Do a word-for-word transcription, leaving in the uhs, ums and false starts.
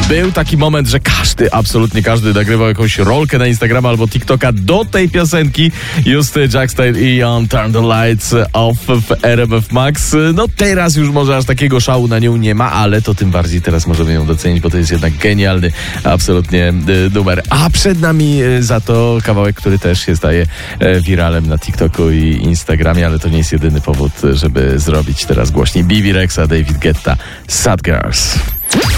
Był taki moment, że każdy, absolutnie każdy nagrywał jakąś rolkę na Instagrama albo TikToka do tej piosenki. Just Jack Style i On Turn the Lights Off w R M F Max. No teraz już może aż takiego szału na nią nie ma, ale to tym bardziej teraz możemy ją docenić, bo to jest jednak genialny, absolutnie numer. A przed nami za to kawałek, który też się staje wiralem na TikToku i Instagramie, ale to nie jest jedyny powód, żeby zrobić teraz głośniej. Bibi Rexa, David Guetta, Sad Girls.